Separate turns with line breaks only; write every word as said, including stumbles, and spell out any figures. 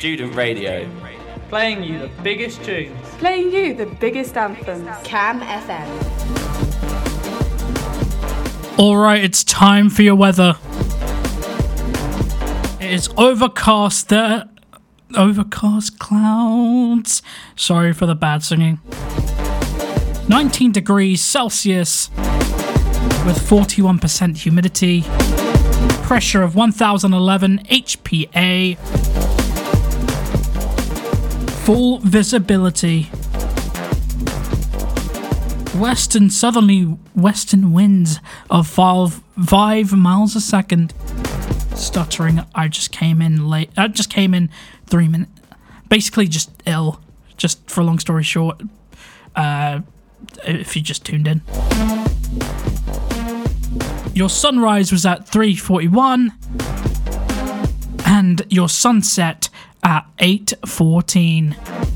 Student Radio.
Playing you the biggest tunes.
Playing you the biggest anthems.
Cam F M.
Alright, it's time for your weather. It is overcast there. Overcast clouds. Sorry for the bad singing. nineteen degrees Celsius with forty-one percent humidity. Pressure of one thousand eleven H P A. Full visibility. West and southerly western winds of five, five miles a second. Stuttering, I just came in late. I just came in three minutes. Basically just ill. Just for a long story short. Uh, if you just tuned in. Your sunrise was at three forty-one. And your sunset at eight fourteen.